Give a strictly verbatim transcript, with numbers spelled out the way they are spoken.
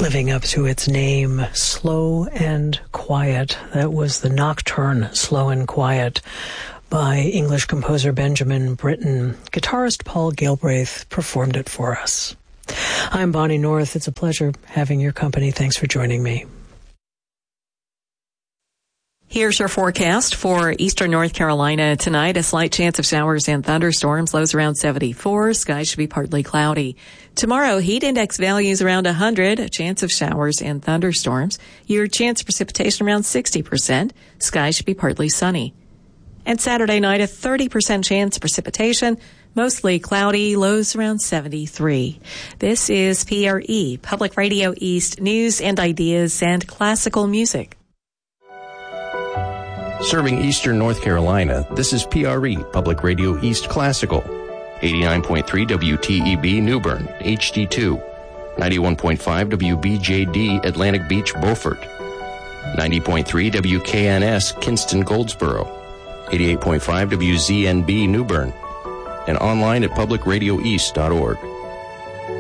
living up to its name, Slow and Quiet. That was the Nocturne, Slow and Quiet, by English composer Benjamin Britten. Guitarist Paul Galbraith performed it for us. I'm Bonnie North. It's a pleasure having your company. Thanks for joining me. Here's your forecast for eastern North Carolina tonight. A slight chance of showers and thunderstorms. Lows around seventy-four. Skies should be partly cloudy. Tomorrow, heat index values around one hundred. A chance of showers and thunderstorms. Your chance of precipitation around sixty percent. Skies should be partly sunny. And Saturday night, a thirty percent chance of precipitation. Mostly cloudy. Lows around seventy-three. This is P R E, Public Radio East, news and ideas and classical music. Serving eastern North Carolina, this is P R E, Public Radio East Classical. eighty-nine point three W T E B New Bern, H D two. ninety-one point five W B J D Atlantic Beach, Beaufort. ninety point three W K N S Kinston, Goldsboro. eighty-eight point five W Z N B New Bern. And online at public radio east dot org.